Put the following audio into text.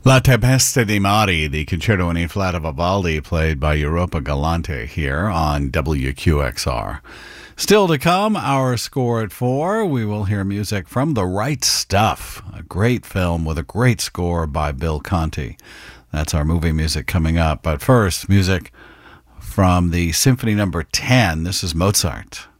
La Tempesta di Mari, the concerto in E flat of Vivaldi, played by Europa Galante here on WQXR. Still to come, our score at 4, we will hear music from The Right Stuff, a great film with a great score by Bill Conti. That's our movie music coming up. But first, music from the Symphony Number 10. This is Mozart.